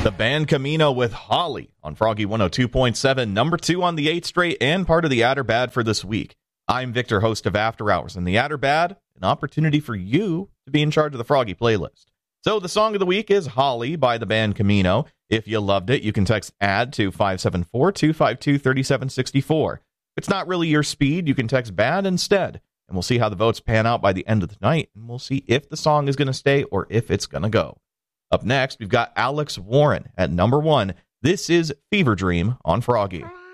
The band Camino with Holly on Froggy 102.7, number 2 on the 8th straight, and part of the Add or Bad for this week. I'm Victor, host of After Hours, and the Add or Bad, an opportunity for you to be in charge of the Froggy playlist. So the song of the week is Holly by the band Camino. If you loved it, you can text ADD to 574-252-3764. If it's not really your speed, you can text BAD instead, and we'll see how the votes pan out by the end of the night, and we'll see if the song is going to stay or if it's going to go. Up next, we've got Alex Warren at number 1. This is Fever Dream on Froggy.